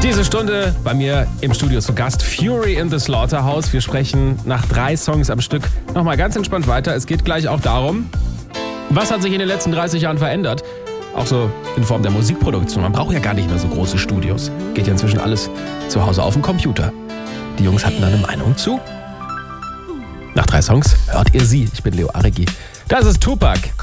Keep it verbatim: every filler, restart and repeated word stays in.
Diese Stunde bei mir im Studio zu Gast Fury in the Slaughterhouse. Wir sprechen nach drei Songs am Stück nochmal ganz entspannt weiter. Es geht gleich auch darum, was hat sich in den letzten dreißig Jahren verändert? Auch so in Form der Musikproduktion. Man braucht ja gar nicht mehr so große Studios. Geht ja inzwischen alles zu Hause auf dem Computer. Die Jungs hatten da eine Meinung zu. Nach drei Songs hört ihr sie. Ich bin Leo Aregi. Das ist Tupac.